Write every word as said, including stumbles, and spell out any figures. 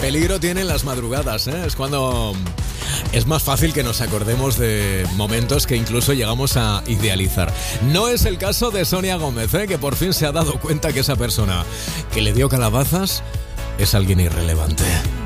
Peligro tienen las madrugadas, ¿eh? Es cuando es más fácil que nos acordemos de momentos que incluso llegamos a idealizar. No es el caso de Sonia Gómez, ¿eh? Que por fin se ha dado cuenta que esa persona que le dio calabazas es alguien irrelevante.